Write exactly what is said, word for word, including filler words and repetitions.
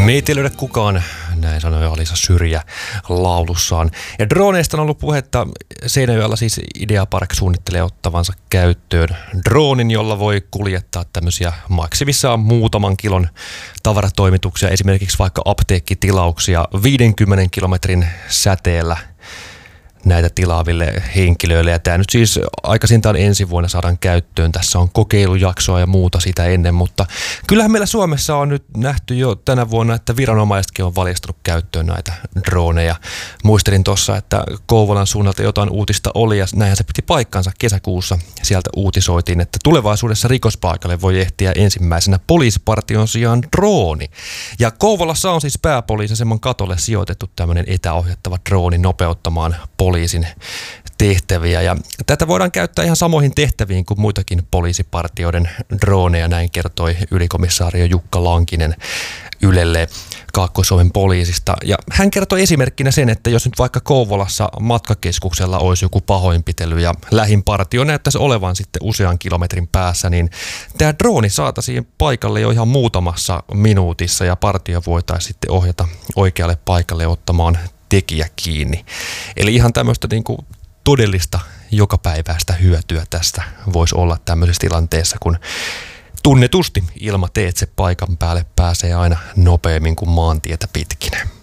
Meitä ei löydä kukaan, näin sanoi Alisa Syrjä laulussaan. Ja droneista on ollut puhetta. Seinäjoella siis Ideapark suunnittelee ottavansa käyttöön droonin, jolla voi kuljettaa tämmöisiä maksimissaan muutaman kilon tavaratoimituksia, esimerkiksi vaikka apteekkitilauksia viidenkymmenen kilometrin säteellä näitä tilaaville henkilöille. Ja tämä nyt siis aikaisintaan ensi vuonna saadaan käyttöön. Tässä on kokeilujaksoa ja muuta sitä ennen, mutta kyllähän meillä Suomessa on nyt nähty jo tänä vuonna, että viranomaisetkin on valjastanut käyttöön näitä droneja. Muistelin tuossa, että Kouvolan suunnalta jotain uutista oli ja näinhän se piti paikkansa kesäkuussa. Sieltä uutisoitiin, että tulevaisuudessa rikospaikalle voi ehtiä ensimmäisenä poliisipartion sijaan drooni. Ja Kouvolassa on siis pääpoliisiaseman katolle sijoitettu tämmöinen etäohjattava drooni nopeuttamaan poliisin tehtäviä. Ja tätä voidaan käyttää ihan samoihin tehtäviin kuin muitakin poliisipartioiden droneja, näin kertoi ylikomissaario Jukka Lankinen Ylelle Kaakkois-Suomen poliisista. Ja hän kertoi esimerkkinä sen, että jos nyt vaikka Kouvolassa matkakeskuksella olisi joku pahoinpitely ja lähin partio näyttäisi olevan sitten usean kilometrin päässä, niin tämä drooni saataisiin paikalle jo ihan muutamassa minuutissa ja partio voitaisiin sitten ohjata oikealle paikalle ottamaan tekijä kiinni. Eli ihan tämmöistä niin kuin todellista jokapäiväistä hyötyä tästä voisi olla tämmöisessä tilanteessa, kun tunnetusti ilmateitse paikan päälle pääsee aina nopeammin kuin maantietä pitkin.